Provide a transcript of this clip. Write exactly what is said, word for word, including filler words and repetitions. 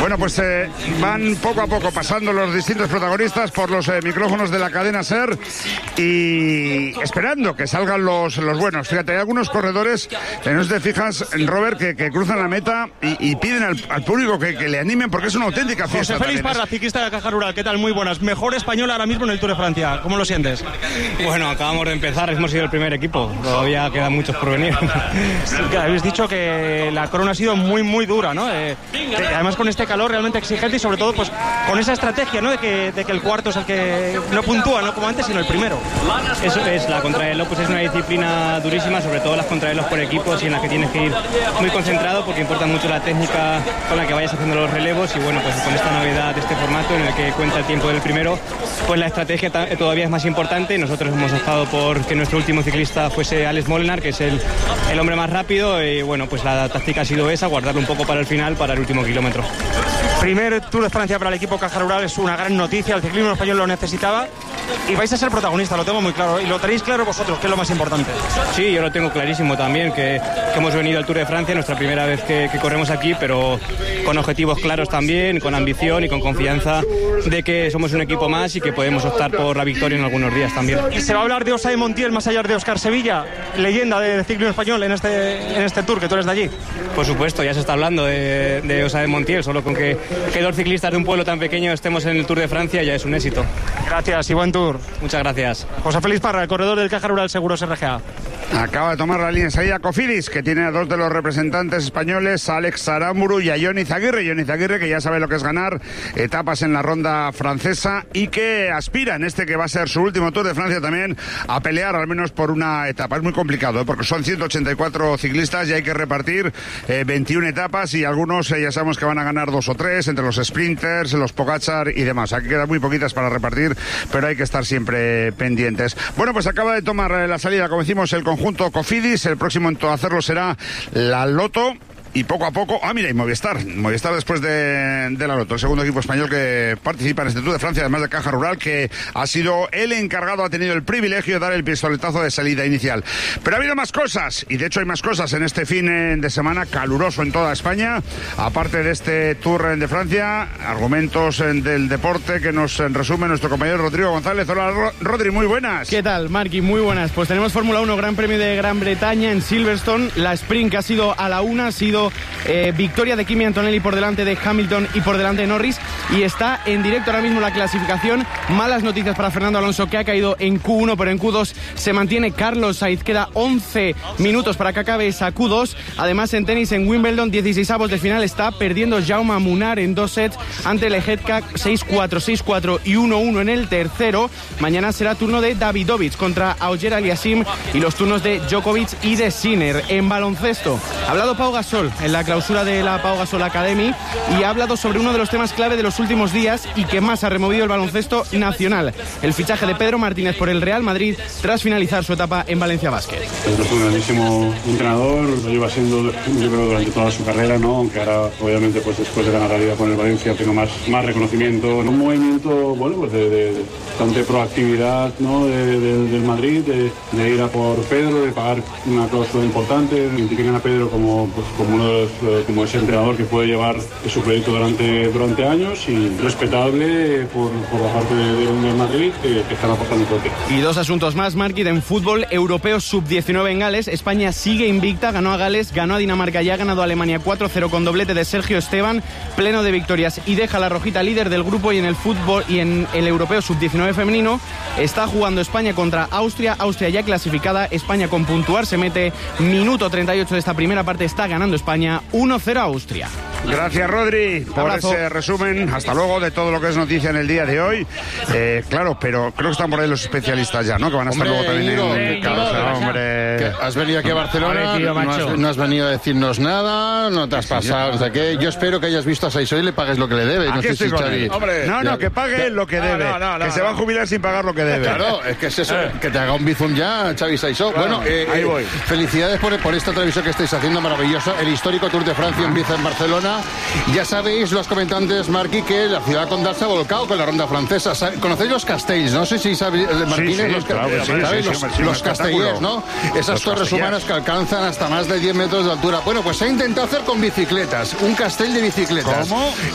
Bueno, pues eh, van poco a poco pasando los distintos protagonistas por los eh, micrófonos de la cadena SER y esperando que salgan los, los buenos. Fíjate, hay algunos corredores, eh, no sé si te fijas, Robert, que, que cruzan la meta y, y piden al, al público que, que le animen porque es una auténtica fiesta. José Félix Parra, ciclista de Caja Rural, ¿qué tal? Muy buenas. Mejor español ahora mismo en el Tour de Francia. ¿Cómo lo sientes? Bueno, acabamos de empezar, hemos sido el primer equipo. Todavía quedan muchos por venir. Habéis dicho que la corona ha sido muy, muy dura, ¿no? Eh, que además con este calor realmente exigente y sobre todo pues con esa estrategia, ¿no? De que, de que el cuarto es el que no puntúa, no como antes, sino el primero. Eso es, la contrarreloj pues es una disciplina durísima, sobre todo las contrarreloj por equipos y en las que tienes que ir muy concentrado porque importa mucho la técnica con la que vayas haciendo los relevos y bueno, pues con esta novedad de este formato en el que cuenta el tiempo del primero, pues la estrategia todavía es más importante. Nosotros hemos optado por que nuestro último ciclista fuese Alex Molnar, que es el, el hombre más rápido y bueno, pues la táctica ha sido esa, guardarlo un poco para el final, para el último kilómetro. Primer Tour de Francia para el equipo Caja Rural, es una gran noticia, el ciclismo español lo necesitaba y vais a ser protagonistas, lo tengo muy claro y lo tenéis claro vosotros, que es lo más importante. Sí, yo lo tengo clarísimo también, que, que hemos venido al Tour de Francia, nuestra primera vez que, que corremos aquí, pero con objetivos claros también, con ambición y con confianza de que somos un equipo más y que podemos optar por la victoria en algunos días también. ¿Y se va a hablar de Osae Montiel más allá de Óscar Sevilla, leyenda del ciclismo español en este, en este Tour, que tú eres de allí? Por supuesto, ya se está hablando de, de Osae Montiel, solo con que, que dos ciclistas de un pueblo tan pequeño estemos en el Tour de Francia ya es un éxito. Gracias y buen Tour. Muchas gracias. José Félix Parra, el corredor del Caja Rural Seguros R G A. Acaba de tomar la línea enseguida Cofidis, que tiene a dos de los representantes españoles, a Alex Aramburu y a Jon Izaguirre. Jon Izaguirre, que ya sabe lo que es ganar etapas en la ronda francesa y que aspira en este que va a ser su último Tour de Francia también a pelear al menos por una etapa. Es muy complicado, ¿eh? Porque son ciento ochenta y cuatro ciclistas y hay que repartir eh, veintiuna etapas y algunos eh, ya sabemos que van a ganar dos o tres entre los sprinters, los Pogačar y demás. Aquí quedan muy poquitas para repartir, pero hay que estar siempre pendientes. Bueno, pues acaba de tomar eh, la salida, como decimos, el conjunto Cofidis. El próximo en hacerlo será la Lotto. Y poco a poco, ah mira, y Movistar, Movistar después de, de la Lotto, el segundo equipo español que participa en este Tour de Francia, además de Caja Rural, que ha sido el encargado, ha tenido el privilegio de dar el pistoletazo de salida inicial. Pero ha habido más cosas, y de hecho hay más cosas en este fin de semana caluroso en toda España, aparte de este Tour de Francia, argumentos del deporte que nos resume nuestro compañero Rodrigo González. Hola Rodri, muy buenas. ¿Qué tal, Marqui? Muy buenas. Pues tenemos Fórmula uno, Gran Premio de Gran Bretaña en Silverstone, la sprint que ha sido a la una, ha sido Eh, victoria de Kimi Antonelli por delante de Hamilton y por delante de Norris y está en directo ahora mismo la clasificación. Malas noticias para Fernando Alonso, que ha caído en Q uno, pero en Q dos se mantiene Carlos Sainz. Queda once minutos para que acabe esa Q dos. Además, en tenis, en Wimbledon, dieciseisavos de final, está perdiendo Jaume Munar en dos sets ante Lehecka, seis cuatro, seis cuatro y uno uno en el tercero. Mañana será turno de Davidovich contra Auger Aliassime y los turnos de Djokovic y de Sinner. En baloncesto, ha hablado Pau Gasol en la clausura de la Pau Gasol Academy y ha hablado sobre uno de los temas clave de los últimos días y que más ha removido el baloncesto nacional: el fichaje de Pedro Martínez por el Real Madrid tras finalizar su etapa en Valencia Basket. Es un grandísimo entrenador, lo lleva siendo, yo creo, durante toda su carrera, ¿no? Aunque ahora, obviamente, pues después de ganar la Liga con el Valencia, tengo más, más reconocimiento. Un movimiento, bueno, pues de, de, de bastante proactividad, ¿no? De, de, del Madrid, de, de ir a por Pedro, de pagar una cláusula importante, identifican a Pedro como, pues, como uno de los como ese entrenador que puede llevar su proyecto durante, durante años y respetable por, por la parte del de Madrid que, que están apostando fuerte. Y dos asuntos más, Marquín. En fútbol europeo sub diecinueve en Gales, España sigue invicta, ganó a Gales, ganó a Dinamarca y ha ganado a Alemania cuatro cero con doblete de Sergio Esteban, pleno de victorias y deja a la rojita líder del grupo. Y en el fútbol y en el europeo sub diecinueve femenino está jugando España contra Austria, Austria ya clasificada, España con puntuar, se mete minuto treinta y ocho de esta primera parte, está ganando España uno cero a Austria. Gracias, Rodri, por Abrazo. ese resumen. Hasta luego de todo lo que es noticia en el día de hoy. Eh, claro, pero creo que están por ahí los especialistas ya, ¿no? Que van a estar Hombre, luego también Íñigo, en Íñigo, casa, hombre. Que has venido aquí a Barcelona, Vale, tío, no, has, no has venido a decirnos nada, no te has pasado, no sé qué. Yo espero que hayas visto a Saiso y le pagues lo que le debe. No Aquí sé estoy si con Xavi... él. Hombre, no, no, que pague lo que No, debe. no, no, no, que se va a no. jubilar sin pagar lo que debe. Claro, es que es eso, que te haga un bizum ya, Xavi Saiso. Claro, bueno, eh, ahí eh, voy. felicidades por, por esta televisión que estáis haciendo maravillosa. El histórico Tour de Francia empieza en Barcelona. Ya sabéis, los comentantes, Marqui, que la ciudad condal se ha volcado con la ronda francesa. ¿Conocéis los castells? No sé si sabéis, Martínez, sí, los, claro que sí, ¿sabéis? sí, sí, los, hombre, sí, los un castellers, ¿no? Esas Los torres castellers. humanas que alcanzan hasta más de diez metros de altura. Bueno, pues se ha intentado hacer con bicicletas, un castell de bicicletas. ¿Cómo?